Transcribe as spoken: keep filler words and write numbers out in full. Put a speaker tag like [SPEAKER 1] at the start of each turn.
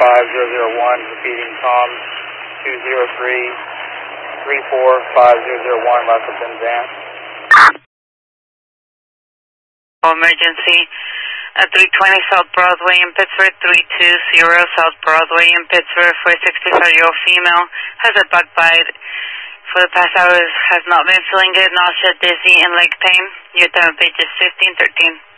[SPEAKER 1] five zero zero one, repeating Tom two zero three, three four five zero zero one, left of Van.
[SPEAKER 2] Emergency at three twenty South Broadway in Pittsburgh, three two zero South Broadway in Pittsburgh for a sixty-five-year-old female. Has a bug bite. For the past hours, has not been feeling good, nausea, dizzy, and leg pain. Your time of page is fifteen thirteen.